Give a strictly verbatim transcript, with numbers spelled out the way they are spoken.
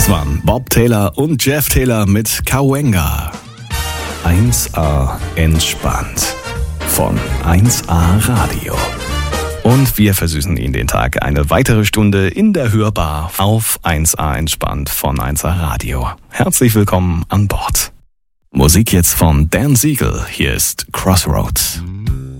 Das waren Bob Taylor und Jeff Taylor mit Cahuenga. eins A entspannt von eins A Radio. Und wir versüßen Ihnen den Tag eine weitere Stunde in der Hörbar auf eins A entspannt von eins A Radio. Herzlich willkommen an Bord. Musik jetzt von Dan Siegel. Hier ist Crossroads.